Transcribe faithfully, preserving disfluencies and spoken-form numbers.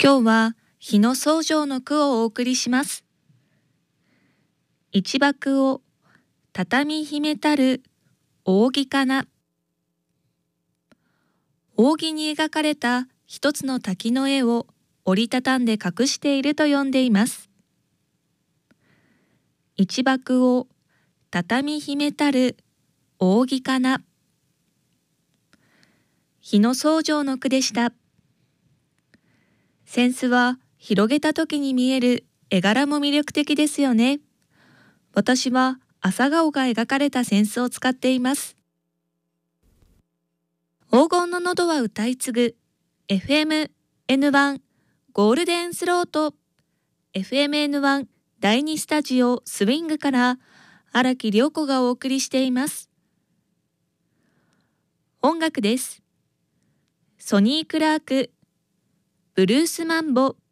今日は日野宗城の句をお送りします。一幕を畳み秘めたる扇かな。扇に描かれた一つの滝の絵を折りたたんで隠していると読んでいます。一幕を畳み秘めたる扇かな。日野宗城の句でした。扇子は広げた時に見える絵柄も魅力的ですよね。私は朝顔が描かれた扇子を使っています。黄金の喉は歌い継ぐ エフエムエヌワン ゴールデンスロート エフエムエヌワン だいにスタジオスウィングから荒木涼子がお送りしています。音楽です。ソニー・クラークブルースマンボ